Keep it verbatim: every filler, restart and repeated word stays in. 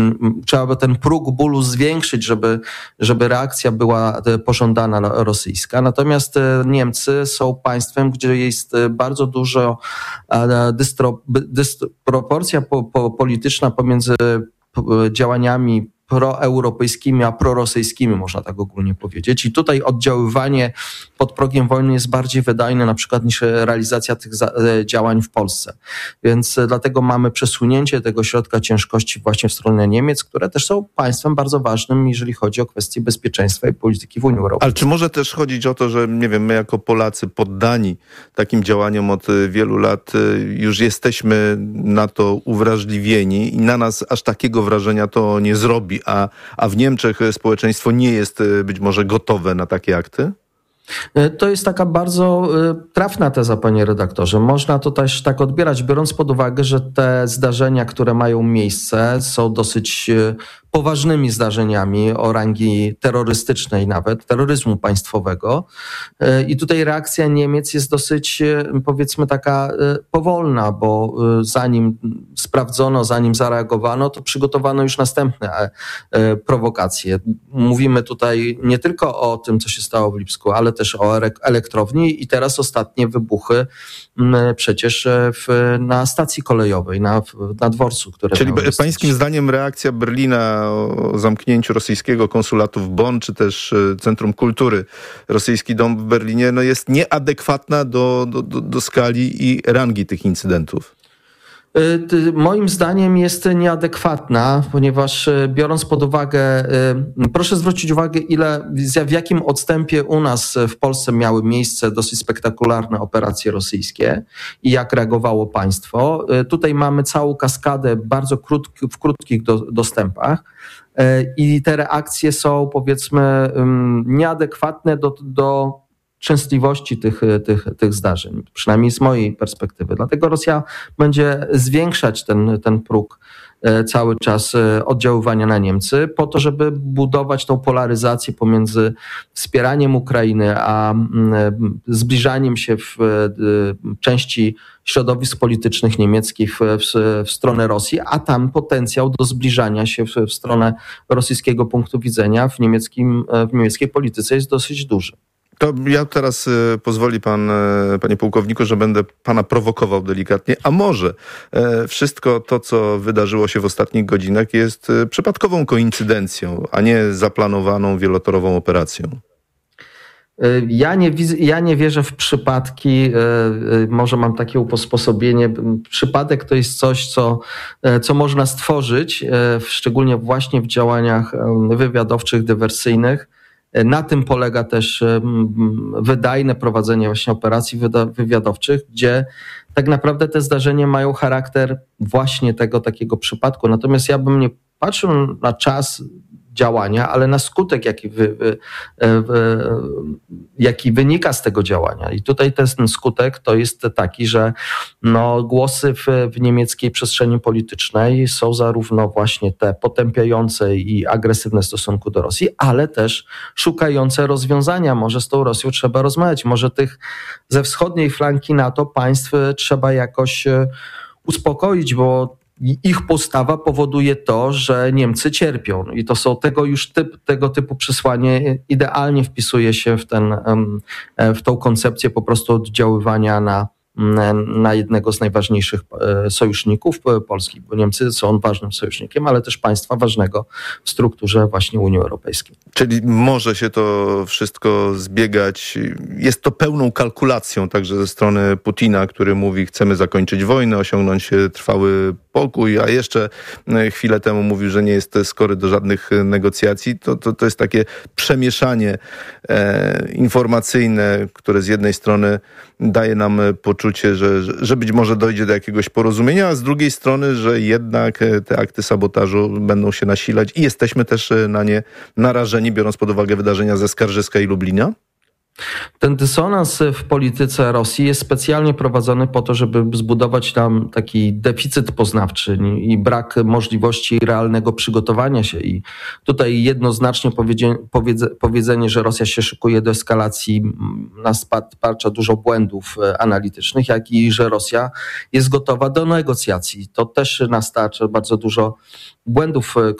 trzeba by ten próg bólu zwiększyć, żeby, żeby reakcja była pożądana rosyjska. Natomiast Niemcy są państwem, gdzie jest bardzo dużo dystro, dysproporcja po, po, polityczna pomiędzy działaniami proeuropejskimi, a prorosyjskimi, można tak ogólnie powiedzieć. I tutaj oddziaływanie pod progiem wojny jest bardziej wydajne na przykład niż realizacja tych za- działań w Polsce. Więc dlatego mamy przesunięcie tego środka ciężkości właśnie w stronę Niemiec, które też są państwem bardzo ważnym, jeżeli chodzi o kwestie bezpieczeństwa i polityki w Unii Europejskiej. Ale czy może też chodzić o to, że nie wiem, my jako Polacy poddani takim działaniom od wielu lat już jesteśmy na to uwrażliwieni i na nas aż takiego wrażenia to nie zrobi, a, a w Niemczech społeczeństwo nie jest być może gotowe na takie akty? To jest taka bardzo trafna teza, panie redaktorze. Można to też tak odbierać, biorąc pod uwagę, że te zdarzenia, które mają miejsce, są dosyć poważnymi zdarzeniami o rangi terrorystycznej nawet, terroryzmu państwowego. I tutaj reakcja Niemiec jest dosyć, powiedzmy, taka powolna, bo zanim sprawdzono, zanim zareagowano, to przygotowano już następne prowokacje. Mówimy tutaj nie tylko o tym, co się stało w Lipsku, ale też o elektrowni i teraz ostatnie wybuchy przecież w, na stacji kolejowej, na, na dworcu. Które Czyli pańskim zdaniem reakcja Berlina o zamknięciu rosyjskiego konsulatu w Bonn, czy też Centrum Kultury, rosyjski dom w Berlinie, no jest nieadekwatna do, do, do, do skali i rangi tych incydentów? Moim zdaniem jest nieadekwatna, ponieważ biorąc pod uwagę, proszę zwrócić uwagę, ile, w jakim odstępie u nas w Polsce miały miejsce dosyć spektakularne operacje rosyjskie i jak reagowało państwo. Tutaj mamy całą kaskadę bardzo krótki, w krótkich do, dostępach i te reakcje są, powiedzmy, nieadekwatne do, do częstotliwości tych, tych, tych zdarzeń, przynajmniej z mojej perspektywy. Dlatego Rosja będzie zwiększać ten, ten próg cały czas oddziaływania na Niemcy po to, żeby budować tą polaryzację pomiędzy wspieraniem Ukrainy a zbliżaniem się w części środowisk politycznych niemieckich w, w, w stronę Rosji, a tam potencjał do zbliżania się w, w stronę rosyjskiego punktu widzenia w, niemieckim, w niemieckiej polityce jest dosyć duży. To ja teraz e, pozwoli pan, e, panie pułkowniku, że będę pana prowokował delikatnie, a może e, wszystko to, co wydarzyło się w ostatnich godzinach jest e, przypadkową koincydencją, a nie zaplanowaną wielotorową operacją? Ja nie, ja nie wierzę w przypadki, może mam takie usposobienie. Przypadek to jest coś, co, co można stworzyć, szczególnie właśnie w działaniach wywiadowczych, dywersyjnych. Na tym polega też wydajne prowadzenie właśnie operacji wywiadowczych, gdzie tak naprawdę te zdarzenia mają charakter właśnie tego takiego przypadku. Natomiast ja bym nie patrzył na czas działania, ale na skutek, jaki, wy, wy, wy, jaki wynika z tego działania. I tutaj ten skutek to jest taki, że no, głosy w, w niemieckiej przestrzeni politycznej są zarówno właśnie te potępiające i agresywne w stosunku do Rosji, ale też szukające rozwiązania. Może z tą Rosją trzeba rozmawiać, może tych ze wschodniej flanki NATO państw trzeba jakoś uspokoić, bo ich postawa powoduje to, że Niemcy cierpią. I to są tego już typ, tego typu przesłanie idealnie wpisuje się w ten, w tą koncepcję po prostu oddziaływania na, na jednego z najważniejszych sojuszników Polski, bo Niemcy są ważnym sojusznikiem, ale też państwa ważnego w strukturze właśnie Unii Europejskiej. Czyli może się to wszystko zbiegać, jest to pełną kalkulacją także ze strony Putina, który mówi, chcemy zakończyć wojnę, osiągnąć trwały pokój, a jeszcze chwilę temu mówił, że nie jest skory do żadnych negocjacji. To, to, to jest takie przemieszanie e, informacyjne, które z jednej strony daje nam poczucie, że, że być może dojdzie do jakiegoś porozumienia, a z drugiej strony, że jednak te akty sabotażu będą się nasilać i jesteśmy też na nie narażeni, biorąc pod uwagę wydarzenia ze Skarżyska i Lublina? Ten dysonans w polityce Rosji jest specjalnie prowadzony po to, żeby zbudować tam taki deficyt poznawczy i brak możliwości realnego przygotowania się. I tutaj jednoznacznie powiedzenie, że Rosja się szykuje do eskalacji, nas parcza dużo błędów analitycznych, jak i że Rosja jest gotowa do negocjacji. To też nas starcza bardzo dużo błędów,